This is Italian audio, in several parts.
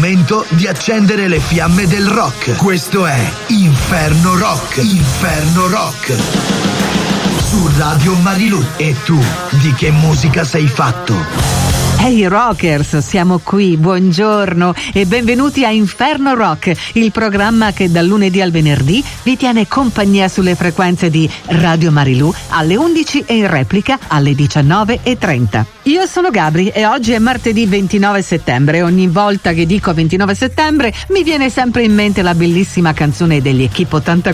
momento di accendere le fiamme del rock. Questo è Inferno Rock. Inferno Rock. Su Radio Marilù. E tu, di che musica sei fatto? Ehi rockers, siamo qui, buongiorno e benvenuti a Inferno Rock, il programma che dal lunedì al venerdì vi tiene compagnia sulle frequenze di Radio Marilù alle 11 e in replica alle 19:30. Io sono Gabri e oggi è martedì 29 settembre. Ogni volta che dico 29 settembre mi viene sempre in mente la bellissima canzone degli Equipe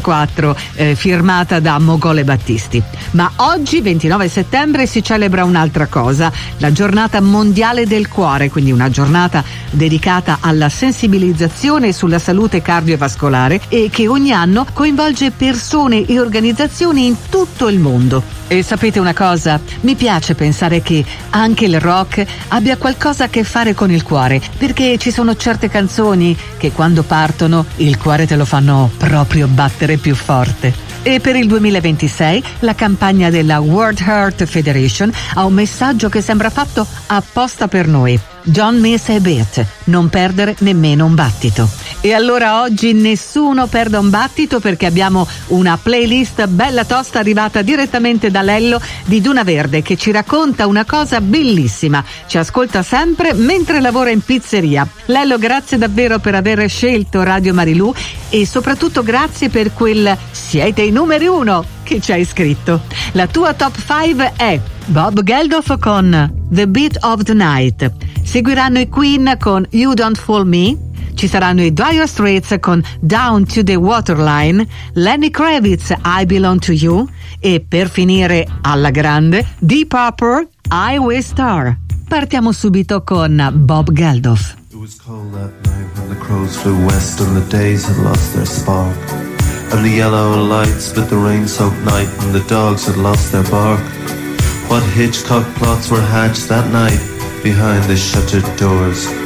84 firmata da Mogole Battisti. Ma oggi 29 settembre si celebra un'altra cosa, la giornata mondiale del cuore, quindi una giornata dedicata alla sensibilizzazione sulla salute cardiovascolare e che ogni anno coinvolge persone e organizzazioni in tutto il mondo. E sapete una cosa? Mi piace pensare che anche il rock abbia qualcosa a che fare con il cuore, perché ci sono certe canzoni che quando partono il cuore te lo fanno proprio battere più forte. E per il 2026 la campagna della World Heart Federation ha un messaggio che sembra fatto apposta per noi. Don't miss a beat, non perdere nemmeno un battito. E allora oggi nessuno perda un battito perché abbiamo una playlist bella tosta arrivata direttamente da Lello di Duna Verde che ci racconta una cosa bellissima. Ci ascolta sempre mentre lavora in pizzeria. Lello, grazie davvero per aver scelto Radio Marilù e soprattutto grazie per quel siete i numeri 1 che ci hai scritto. La tua top 5 è Bob Geldof con The Beat of the Night. Seguiranno i Queen con You Don't Fool Me. Ci saranno i Dire Straits con Down to the Waterline, Lenny Kravitz I Belong to You e per finire alla grande Deep Purple I Will Star. Partiamo subito con Bob Geldof. It was cold that night when the crows flew west and the days had lost their spark. And the yellow lights split the rain-soaked night and the dogs had lost their bark. What Hitchcock plots were hatched that night behind the shuttered doors.